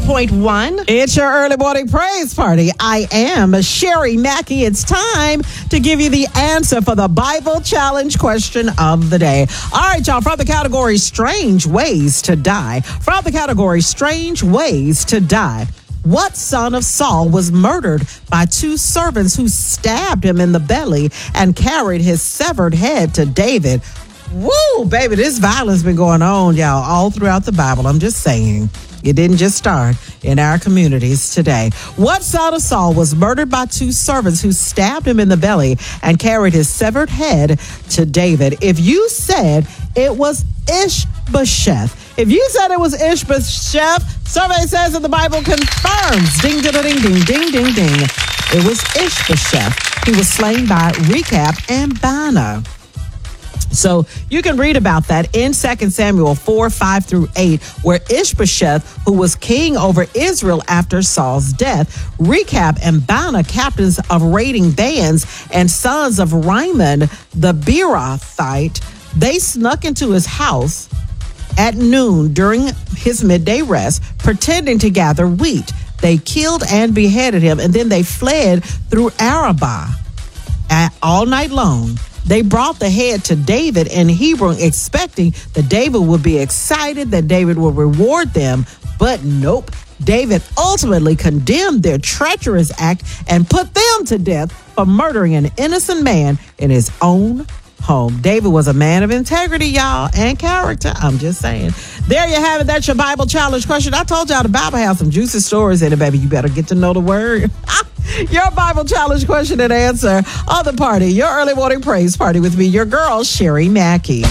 106.1. It's your early morning praise party. I am Sherry Mackey. It's time to give you the answer for the Bible challenge question of the day. All right, y'all, from the category Strange Ways to Die. From the category Strange Ways to Die. What son of Saul was murdered by two servants who stabbed him in the belly and carried his severed head to David? Woo, baby, this violence been going on, y'all, all throughout the Bible. I'm just saying. It didn't just start in our communities today. What son of Saul was murdered by two servants who stabbed him in the belly and carried his severed head to David? If you said it was Ishbosheth, if you said it was Ishbosheth, survey says that the Bible confirms. Ding, ding, ding, ding, ding, ding, ding. It was Ishbosheth. He was slain by Rechab and Baanah. So you can read about that in 2 Samuel 4, 5 through 8, where Ishbosheth, who was king over Israel after Saul's death, Rechab and Baanah, captains of raiding bands and sons of Rimmon the Beerothite, they snuck into his house at noon during his midday rest, pretending to gather wheat. They killed and beheaded him, and then they fled through Arabah all night long. They brought the head to David in Hebron, expecting that David would be excited, that David would reward them. But nope. David ultimately condemned their treacherous act and put them to death for murdering an innocent man in his own home. David was a man of integrity, y'all, and character. I'm just saying. There you have it. That's your Bible challenge question. I told y'all the Bible has some juicy stories in it, baby. You better get to know the word. Your Bible challenge question and answer on the party. Your early morning praise party with me, your girl, Sherry Mackey.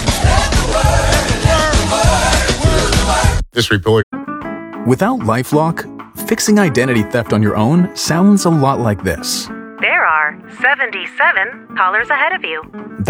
This report. Without LifeLock, fixing identity theft on your own sounds a lot like this. There are 77 callers ahead of you.